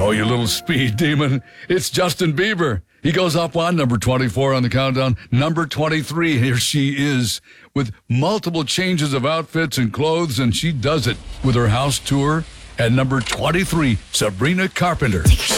Oh, you little speed demon. It's Justin Bieber. He goes up on number 24 on the countdown. Number 23, here she is with multiple changes of outfits and clothes, and she does it with her house tour. At number 23, Sabrina Carpenter. Take a